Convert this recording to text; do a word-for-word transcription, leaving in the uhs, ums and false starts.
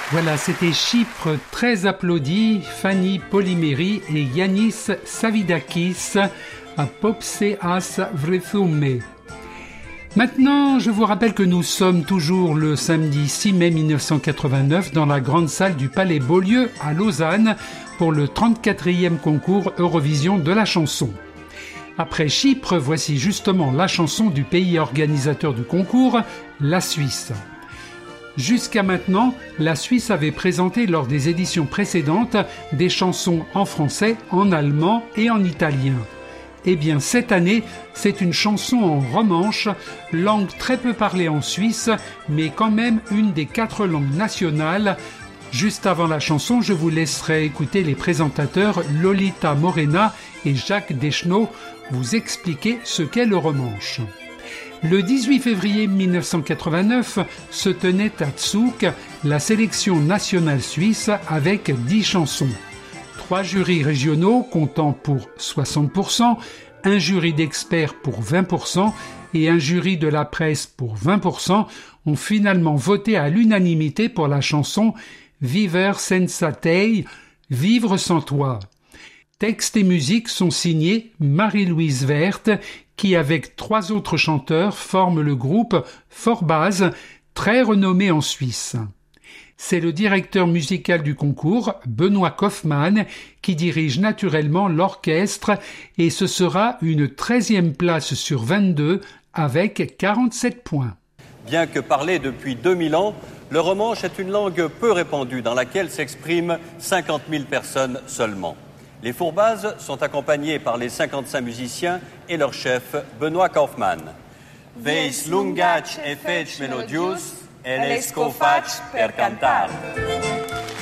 Voilà, c'était Chypre très applaudi, Fanny Polyméry et Yannis Savidakis à Popseas Vrethoume. Maintenant, je vous rappelle que nous sommes toujours le samedi six mai mille neuf cent quatre-vingt-neuf dans la grande salle du Palais Beaulieu à Lausanne pour le trente-quatrième concours Eurovision de la chanson. Après Chypre, voici justement la chanson du pays organisateur du concours, la Suisse. Jusqu'à maintenant, la Suisse avait présenté lors des éditions précédentes des chansons en français, en allemand et en italien. Eh bien, cette année, c'est une chanson en romanche, langue très peu parlée en Suisse, mais quand même une des quatre langues nationales. Juste avant la chanson, je vous laisserai écouter les présentateurs Lolita Morena et Jacques Deschenaux vous expliquer ce qu'est le romanche. Le dix-huit février mille neuf cent quatre-vingt-neuf se tenait à Zug la sélection nationale suisse avec dix chansons. Trois jurys régionaux comptant pour soixante pour cent, un jury d'experts pour vingt pour cent et un jury de la presse pour vingt pour cent ont finalement voté à l'unanimité pour la chanson « Viver senza te », « Vivre sans toi ». Texte et musique sont signés Marie-Louise Werth, qui avec trois autres chanteurs forment le groupe Forbaz, très renommé en Suisse. C'est le directeur musical du concours, Benoît Kaufmann, qui dirige naturellement l'orchestre et ce sera une treizième place sur vingt-deux avec quarante-sept points. Bien que parlé depuis deux mille ans, le romanche est une langue peu répandue dans laquelle s'expriment cinquante mille personnes seulement. Les Fourbazes sont accompagnés par les cinquante-cinq musiciens et leur chef, Benoît Kaufmann. Veis lungac e fec melodius, el esco fac per cantar.